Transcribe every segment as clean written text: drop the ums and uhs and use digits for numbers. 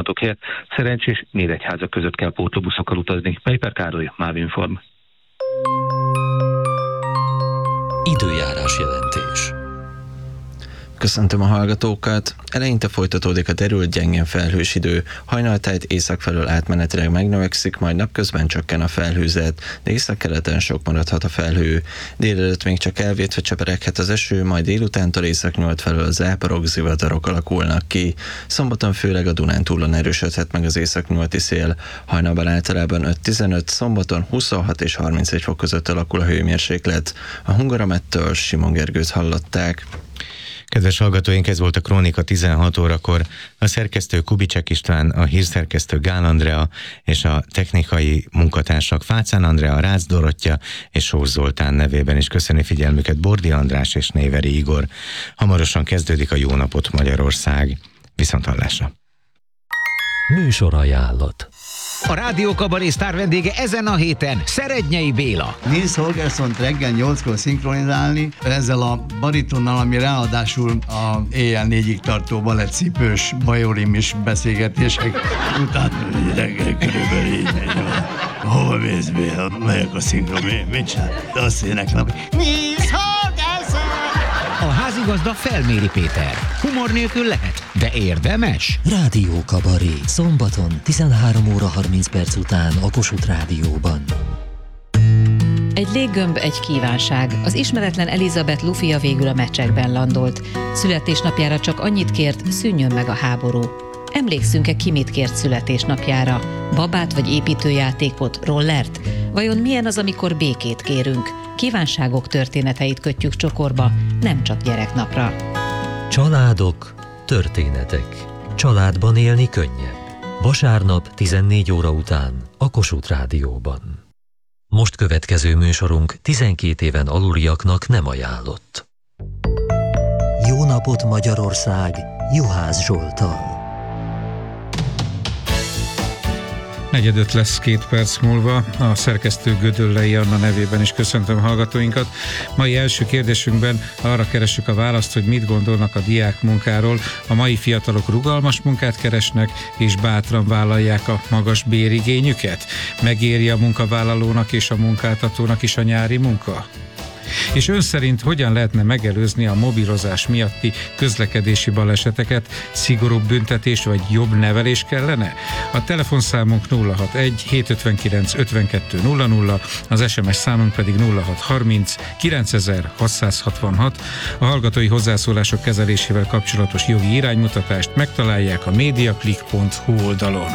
szolgálatok helyett Szerencs és Nyíregyháza között kell pótlóbuszokkal utazni. Pejper Károly, Mávinform. Időjárás jelentés. Köszöntöm a hallgatókat! Eleinte folytatódik a derült, gyengén felhős idő, hajnaltájt észak felől átmenetileg megnövekszik, majd napközben csökken a felhőzet, de északkeleten sok maradhat a felhő. Délelőtt még csak elvétve csepereghet az eső, majd délutántól északnyugat felől a záporok, zivatarok alakulnak ki. Szombaton főleg a Dunántúlon erősödhet meg az északnyugati szél, hajnalban általában 5-15, szombaton 26 és 31 fok között alakul a hőmérséklet. A Hungaramettől Simon Gergőt hallották. Kedves hallgatóink, ez volt a Krónika 16 órakor. A szerkesztő Kubicek István, a hírszerkesztő Gál Andrea és a technikai munkatársak Fácán Andrea, Rácz Dorottya és Sós Zoltán nevében is köszöni figyelmüket Bordi András és Néveri Igor. Hamarosan kezdődik a Jó napot Magyarország. Viszonthallásra! Műsorajánlat. A Rádió Kabaré sztár vendége ezen a héten Szerednyei Béla. Nils Holgerssont reggel 8-kor szinkronizálni, ezzel a baritonnal, ami ráadásul a éjjel 4-ig tartó balettcipős bajorimis beszélgetések után reggel körülbelül így megy. Hova mész, Béla? Melyek a szinkron? Mit csinál? De azt éneklem. Nils Holgersson! A házigazda Felméri Péter. Humor nélkül lehet, de érdemes. Rádió Kabaré. Szombaton 13 óra 30 perc után a Kossuth Rádióban. Egy léggömb, egy kívánság. Az ismeretlen Elizabeth Lufia végül a meccsekben landolt. Születésnapjára csak annyit kért, szűnjön meg a háború. Emlékszünk-e, ki mit kért születésnapjára? Babát vagy építőjátékot, rollert? Vajon milyen az, amikor békét kérünk? Kívánságok történeteit kötjük csokorba, nem csak gyereknapra. Családok, történetek. Családban élni könnyebb. Vasárnap 14 óra után a Kossuth Rádióban. Most következő műsorunk 12 éven aluliaknak nem ajánlott. Jó napot Magyarország! Juhász Zsolttal. 4:05 lesz 2 perc múlva. A szerkesztő Gödöllei Anna nevében is köszöntöm hallgatóinkat. Mai első kérdésünkben arra keressük a választ, hogy mit gondolnak a diák munkáról. A mai fiatalok rugalmas munkát keresnek, és bátran vállalják a magas bérigényüket. Megéri a munkavállalónak és a munkáltatónak is a nyári munka? És ön szerint hogyan lehetne megelőzni a mobilozás miatti közlekedési baleseteket? Szigorúbb büntetés vagy jobb nevelés kellene? A telefonszámunk 061 759 52 00, az SMS számunk pedig 0630 9666. A hallgatói hozzászólások kezelésével kapcsolatos jogi iránymutatást megtalálják a mediaclick.hu oldalon.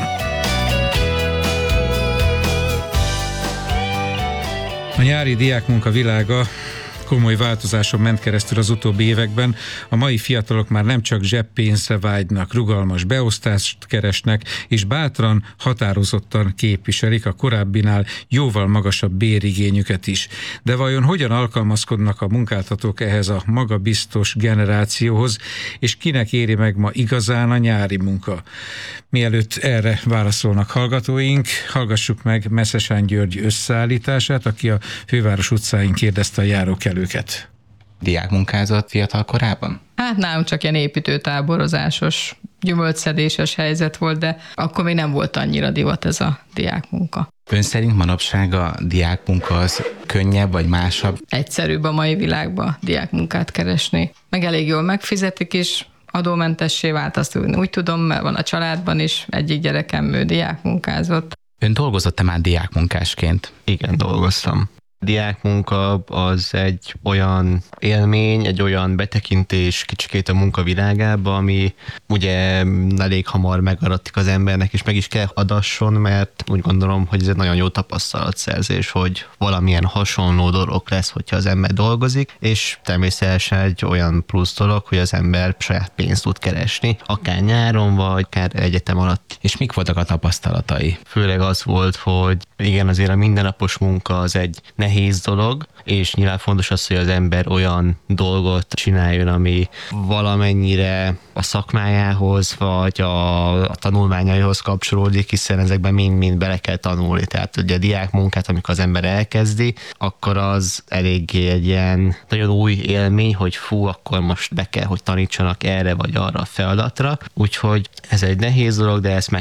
A nyári diákmunka világa komoly változáson ment keresztül az utóbbi években. A mai fiatalok már nem csak zseppénzre vágynak, rugalmas beosztást keresnek, és bátran, határozottan képviselik a korábbinál jóval magasabb bérigényüket is. De vajon hogyan alkalmazkodnak a munkáltatók ehhez a magabiztos generációhoz, és kinek éri meg ma igazán a nyári munka? Mielőtt erre válaszolnak hallgatóink, hallgassuk meg Meszesán György összeállítását, aki a Főváros utcáin kérdezte a járókelőket. Diákmunkázott fiatal korában? Hát nálunk csak ilyen építőtáborozásos, gyümölcsszedéses helyzet volt, de akkor még nem volt annyira divat ez a diákmunka. Ön szerint manapság a diákmunka az könnyebb vagy másabb? Egyszerűbb a mai világban diákmunkát keresni. Meg elég jól megfizetik is, adómentessé vált, azt úgy tudom, mert van a családban is, egyik gyerekem diákmunkázott. Ön dolgozott-e már diákmunkásként? Igen, dolgoztam. Diákmunka az egy olyan élmény, egy olyan betekintés kicsikét a munkavilágába, ami ugye elég hamar megadatik az embernek, és meg is kell adasson, mert úgy gondolom, hogy ez egy nagyon jó tapasztalatszerzés, hogy valamilyen hasonló dolog lesz, hogyha az ember dolgozik, és természetesen egy olyan plusz dolog, hogy az ember saját pénzt tud keresni, akár nyáron, vagy akár egyetem alatt. És mik voltak a tapasztalatai? Főleg az volt, hogy igen, azért a mindennapos munka az egy nehéz dolog, és nyilván fontos az, hogy az ember olyan dolgot csináljon, ami valamennyire a szakmájához, vagy a tanulmányaihoz kapcsolódik, hiszen ezekben mind-mind bele kell tanulni. Tehát ugye a diákmunkát, amikor az ember elkezdi, akkor az eléggé egy ilyen nagyon új élmény, hogy fú, akkor most be kell, hogy tanítsanak erre vagy arra a feladatra. Úgyhogy ez egy nehéz dolog, de ezt meg